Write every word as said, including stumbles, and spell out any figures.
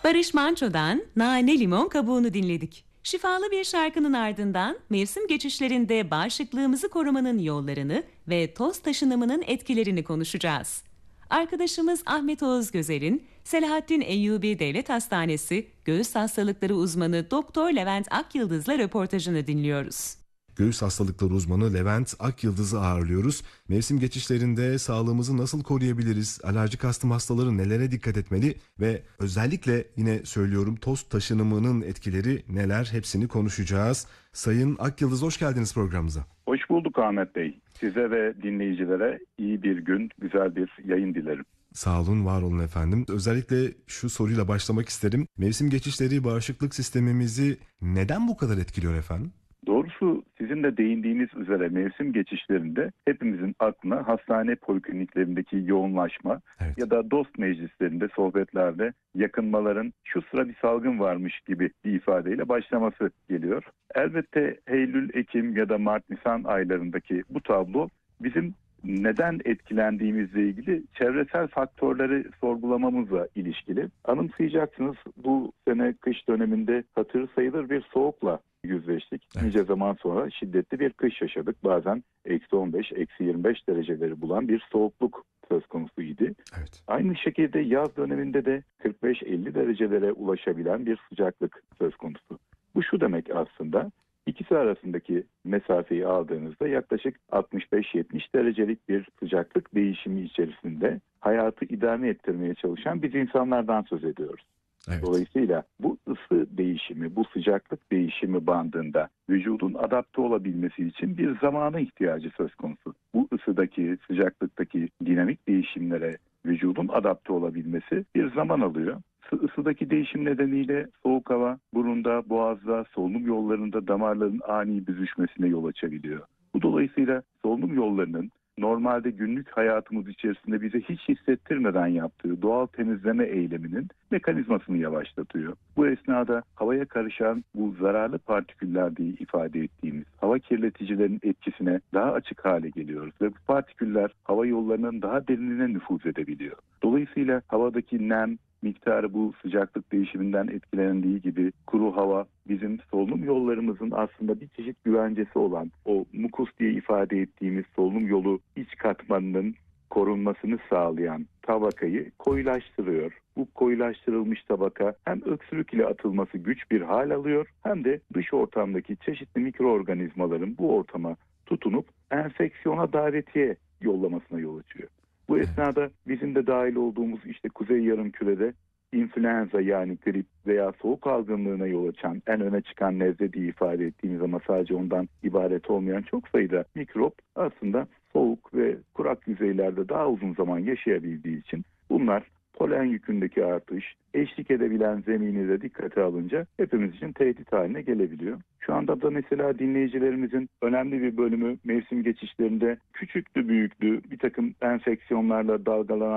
Barış Manço'dan Nane Limon Kabuğunu dinledik. Şifalı bir şarkının ardından mevsim geçişlerinde bağışıklığımızı korumanın yollarını ve toz taşınımının etkilerini konuşacağız. Arkadaşımız Ahmet Oğuz Gözer'in Selahattin Eyyubi Devlet Hastanesi Göğüs Hastalıkları Uzmanı Doktor Levent Akyıldız'la röportajını dinliyoruz. Göğüs hastalıkları uzmanı Levent Akyıldız'ı ağırlıyoruz. Mevsim geçişlerinde sağlığımızı nasıl koruyabiliriz? Alerjik astım hastaları nelere dikkat etmeli? Ve özellikle yine söylüyorum toz taşınımının etkileri neler? Hepsini konuşacağız. Sayın Akyıldız, hoş geldiniz programımıza. Hoş bulduk Ahmet Bey. Size ve dinleyicilere iyi bir gün, güzel bir yayın dilerim. Sağ olun, var olun efendim. Özellikle şu soruyla başlamak isterim. Mevsim geçişleri bağışıklık sistemimizi neden bu kadar etkiliyor efendim? Doğrusu sizin de değindiğiniz üzere mevsim geçişlerinde hepimizin aklına hastane polikliniklerindeki yoğunlaşma, evet, ya da dost meclislerinde, sohbetlerde yakınmaların şu sıra bir salgın varmış gibi bir ifadeyle başlaması geliyor. Elbette Eylül, Ekim ya da Mart, Nisan aylarındaki bu tablo bizim neden etkilendiğimizle ilgili çevresel faktörleri sorgulamamızla ilişkili. Anımsayacaksınız, bu sene kış döneminde hatırı sayılır bir soğukla yüzleştik. Evet. Nice zaman sonra şiddetli bir kış yaşadık. Bazen eksi on beş, eksi yirmi beş dereceleri bulan bir soğukluk söz konusuydu. Evet. Aynı şekilde yaz döneminde de kırk beş elli derecelere ulaşabilen bir sıcaklık söz konusu. Bu şu demek aslında: İkisi arasındaki mesafeyi aldığınızda yaklaşık altmış beş yetmiş derecelik bir sıcaklık değişimi içerisinde hayatı idame ettirmeye çalışan biz insanlardan söz ediyoruz. Evet. Dolayısıyla bu ısı değişimi, bu sıcaklık değişimi bandında vücudun adapte olabilmesi için bir zamana ihtiyacı söz konusu. Bu ısıdaki, sıcaklıktaki dinamik değişimlere vücudun adapte olabilmesi bir zaman alıyor. Isıdaki değişim nedeniyle soğuk hava burunda, boğazda, solunum yollarında damarların ani büzüşmesine yol açabiliyor. Bu dolayısıyla solunum yollarının normalde günlük hayatımız içerisinde bize hiç hissettirmeden yaptığı doğal temizleme eyleminin mekanizmasını yavaşlatıyor. Bu esnada havaya karışan bu zararlı partiküller diye ifade ettiğimiz hava kirleticilerin etkisine daha açık hale geliyoruz ve bu partiküller hava yollarının daha derinine nüfuz edebiliyor. Dolayısıyla havadaki nem miktarı bu sıcaklık değişiminden etkilendiği gibi kuru hava bizim solunum yollarımızın aslında bir çeşit güvencesi olan o mukus diye ifade ettiğimiz solunum yolu iç katmanının korunmasını sağlayan tabakayı koyulaştırıyor. Bu koyulaştırılmış tabaka hem öksürük ile atılması güç bir hal alıyor hem de dış ortamdaki çeşitli mikroorganizmaların bu ortama tutunup enfeksiyona davetiye yollamasına yol açıyor. Bu esnada bizim de dahil olduğumuz işte Kuzey Yarımküre'de influenza yani grip veya soğuk algınlığına yol açan en öne çıkan nezle diye ifade ettiğimiz ama sadece ondan ibaret olmayan çok sayıda mikrop aslında soğuk ve kurak yüzeylerde daha uzun zaman yaşayabildiği için bunlar polen yükündeki artış, eşlik edebilen zemini de dikkate alınca hepimiz için tehdit haline gelebiliyor. Şu anda da mesela dinleyicilerimizin önemli bir bölümü mevsim geçişlerinde küçüklü büyüklü bir takım enfeksiyonlarla dalgalanan